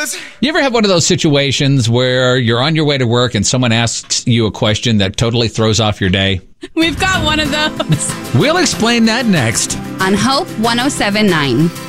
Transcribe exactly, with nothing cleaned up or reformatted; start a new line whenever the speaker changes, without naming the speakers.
is.
You ever have one of those situations where you're on your way to work and someone asks you a question that totally throws off your day?
We've got one of those.
We'll explain that next.
On Hope one oh seven point nine.